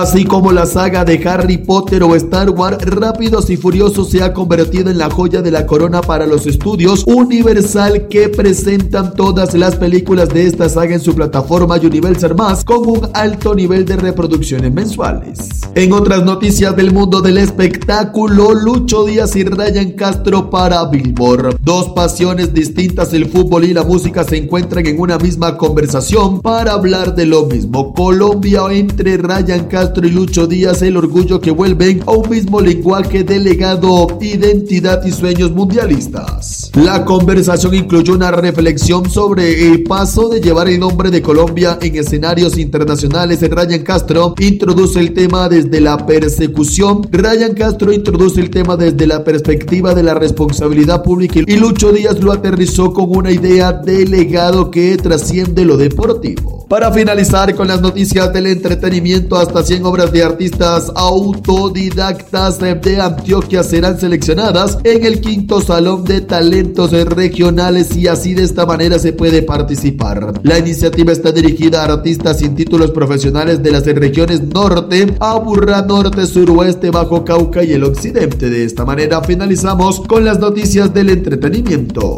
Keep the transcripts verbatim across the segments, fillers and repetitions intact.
Así como la saga de Harry Potter o Star Wars, Rápidos y Furiosos se ha convertido en la joya de la corona para los estudios Universal, que presentan todas las películas de esta saga en su plataforma Universal Más con un alto nivel de reproducciones mensuales. En otras noticias del mundo del espectáculo, Lucho Díaz y Ryan Castro para Billboard. Dos pasiones distintas, el fútbol y la música, se encuentran en una misma conversación para hablar de lo mismo. Colombia entre Ryan Castro y Lucho Díaz, el orgullo que vuelven a un mismo lenguaje de legado, identidad y sueños mundialistas. La conversación incluyó una reflexión sobre el paso de llevar el nombre de Colombia en escenarios internacionales. Ryan Castro introduce el tema desde la persecución. Ryan Castro introduce el tema desde la perspectiva de la responsabilidad pública y Lucho Díaz lo aterrizó con una idea de legado que trasciende lo deportivo. Para finalizar con las noticias del entretenimiento, hasta cien obras de artistas autodidactas de Antioquia serán seleccionadas en el quinto Salón de Talentos Regionales, y así de esta manera se puede participar. La iniciativa está dirigida a artistas sin títulos profesionales de las regiones norte, Aburrá, norte, suroeste, Bajo Cauca y el occidente. De esta manera finalizamos con las noticias del entretenimiento.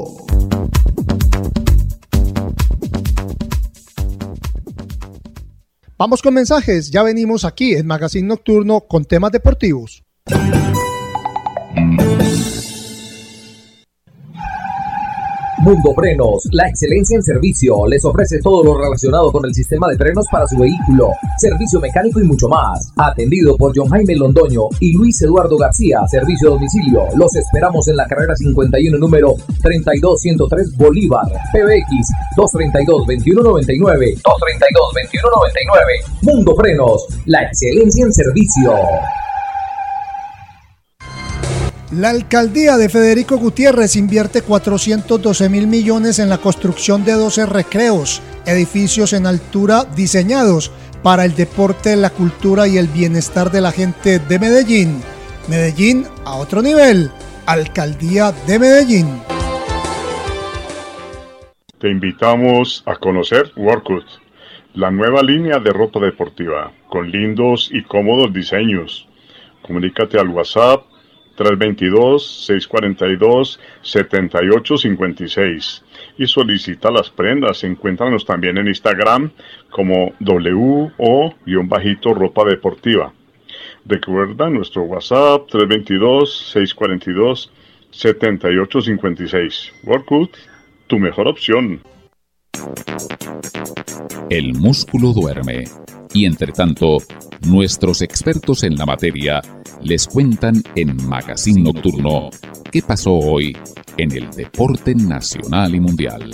Vamos con mensajes, ya venimos aquí en Magazine Nocturno con temas deportivos. Mundo Frenos, la excelencia en servicio, les ofrece todo lo relacionado con el sistema de frenos para su vehículo, servicio mecánico y mucho más. Atendido por John Jaime Londoño y Luis Eduardo García, servicio a domicilio. Los esperamos en la carrera cincuenta y uno, número treinta y dos ciento tres Bolívar, P B X dos treinta y dos, veintiuno noventa y nueve, dos treinta y dos, veintiuno noventa y nueve. Mundo Frenos, la excelencia en servicio. La alcaldía de Federico Gutiérrez invierte cuatrocientos doce mil millones en la construcción de doce recreos, edificios en altura diseñados para el deporte, la cultura y el bienestar de la gente de Medellín. Medellín a otro nivel. Alcaldía de Medellín. Te invitamos a conocer Workout, la nueva línea de ropa deportiva con lindos y cómodos diseños. Comunícate al WhatsApp tres dos dos, seis cuatro dos, siete ocho cinco seis y solicita las prendas. Encuéntranos también en Instagram como W O ropa deportiva. Recuerda nuestro WhatsApp tres dos dos, seis cuatro dos, siete ocho cinco seis. Workout, tu mejor opción. El músculo duerme y entre tanto nuestros expertos en la materia les cuentan en Magazine Nocturno qué pasó hoy en el deporte nacional y mundial.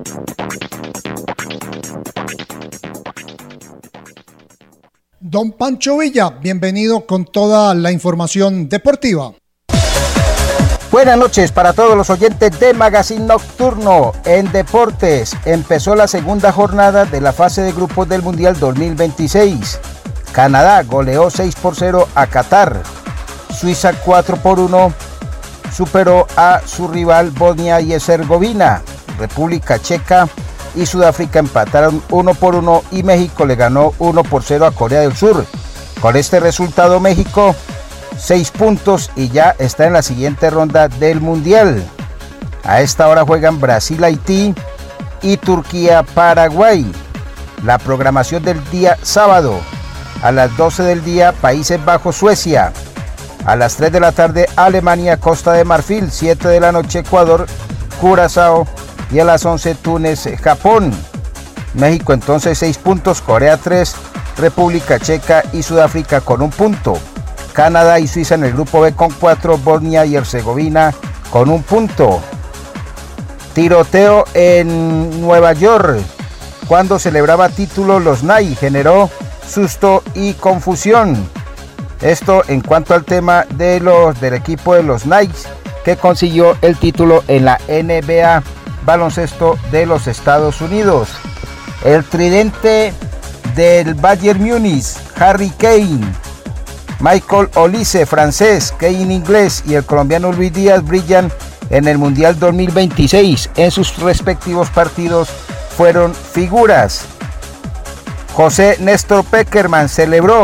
Don Pancho Villa, bienvenido con toda la información deportiva. Buenas noches para todos los oyentes de Magazine Nocturno. En deportes, empezó la segunda jornada de la fase de grupos del Mundial dos mil veintiséis. Canadá goleó seis por cero a Qatar. Suiza cuatro por uno superó a su rival Bosnia y Herzegovina. República Checa y Sudáfrica empataron uno por uno y México le ganó uno por cero a Corea del Sur. Con este resultado México seis puntos y ya está en la siguiente ronda del Mundial. A esta hora juegan Brasil-Haití y Turquía-Paraguay. La programación del día sábado: a las doce del día Países Bajos-Suecia, a las tres de la tarde Alemania-Costa de Marfil, siete de la noche Ecuador-Curazao y a las once Túnez-Japón. México entonces seis puntos, Corea tres, República Checa y Sudáfrica con un punto. Canadá y Suiza en el grupo B con cuatro, Bosnia y Herzegovina con un punto. Tiroteo en Nueva York. Cuando celebraba título los Knights generó susto y confusión. Esto en cuanto al tema de los del equipo de los Knights que consiguió el título en la N B A baloncesto de los Estados Unidos. El tridente del Bayern Múnich, Harry Kane, Michael Olise, francés, Kane, inglés, y el colombiano Luis Díaz brillan en el Mundial dos mil veintiséis. En sus respectivos partidos fueron figuras. José Néstor Peckerman celebró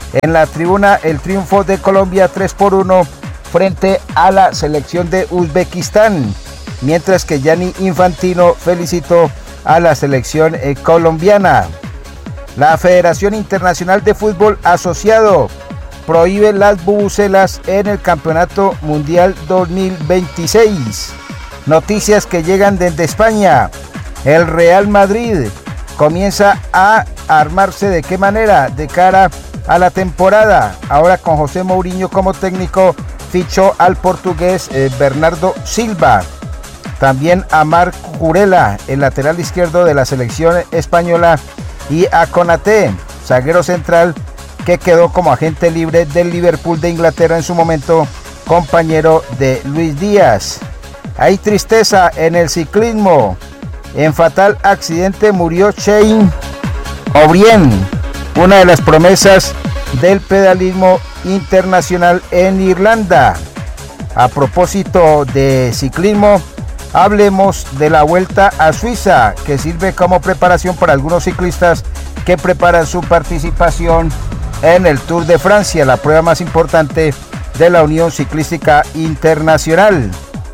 En la tribuna, el triunfo de Colombia tres por uno frente a la selección de Uzbekistán, mientras que Gianni Infantino felicitó a la selección eh, colombiana. La Federación Internacional de Fútbol Asociado prohíbe las bubucelas en el Campeonato Mundial dos mil veintiséis. Noticias que llegan desde España. El Real Madrid comienza a armarse de qué manera de cara a la temporada. Ahora con José Mourinho como técnico, fichó al portugués eh, Bernardo Silva. También a Marc Kurela, el lateral izquierdo de la selección española, y a Konaté, zaguero central, que quedó como agente libre del Liverpool de Inglaterra en su momento, compañero de Luis Díaz. Hay tristeza en el ciclismo. En fatal accidente murió Shane O'Brien, una de las promesas del pedalismo internacional en Irlanda. A propósito de ciclismo, hablemos de la Vuelta a Suiza, que sirve como preparación para algunos ciclistas que preparan su participación en el Tour de Francia, la prueba más importante de la Unión Ciclística Internacional.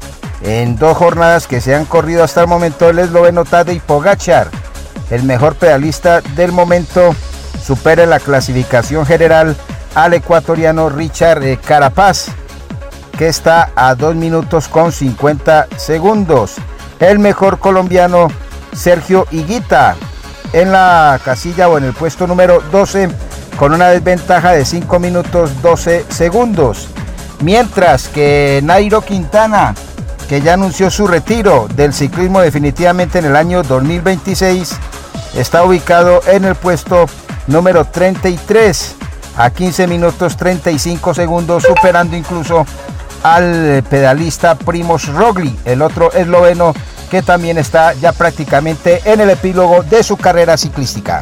En dos jornadas que se han corrido hasta el momento, el esloveno Tadej Pogačar, el mejor pedalista del momento, supera en la clasificación general al ecuatoriano Richard Carapaz, que está a dos minutos con cincuenta segundos. El mejor colombiano Sergio Higuita en la casilla o en el puesto número doce, con una desventaja de cinco minutos doce segundos. Mientras que Nairo Quintana, que ya anunció su retiro del ciclismo definitivamente en el año dos mil veintiséis, está ubicado en el puesto número treinta y tres, a quince minutos treinta y cinco segundos, superando incluso al pedalista Primož Roglič, el otro esloveno, que también está ya prácticamente en el epílogo de su carrera ciclística.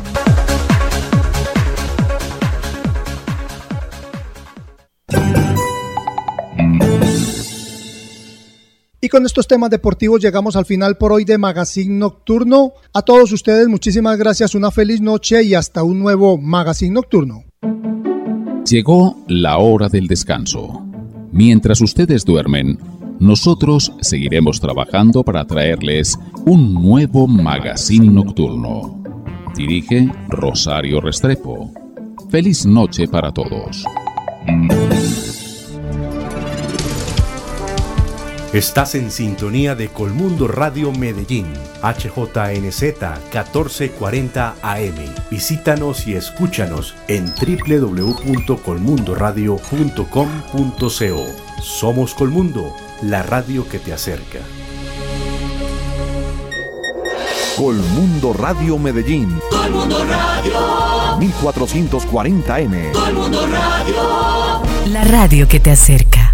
Y con estos temas deportivos llegamos al final por hoy de Magazine Nocturno. A todos ustedes muchísimas gracias, una feliz noche y hasta un nuevo Magazine Nocturno. Llegó la hora del descanso. Mientras ustedes duermen, nosotros seguiremos trabajando para traerles un nuevo Magazine Nocturno. Dirige Rosario Restrepo. Feliz noche para todos. Estás en sintonía de Colmundo Radio Medellín, H J N Z catorce cuarenta A M. Visítanos y escúchanos en doble u doble u doble u punto colmundo radio punto com punto co. Somos Colmundo, la radio que te acerca. Colmundo Radio Medellín. Colmundo Radio. mil cuatrocientos cuarenta A M. Colmundo Radio. La radio que te acerca.